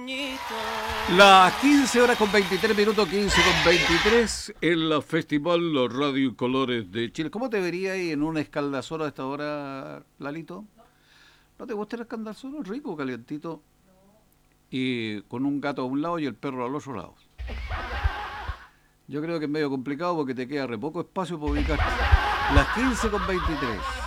Las 15 horas con 23 minutos, 15 con 23, en la Festival Los Radio y Colores de Chile. ¿Cómo te verías ahí en un escaldazoro a esta hora, Lalito? ¿No te gusta el escaldazoro? Rico, calientito. Y con un gato a un lado y el perro al otro lado. Yo creo que es medio complicado porque te queda re poco espacio para ubicarte. Las 15 con 23.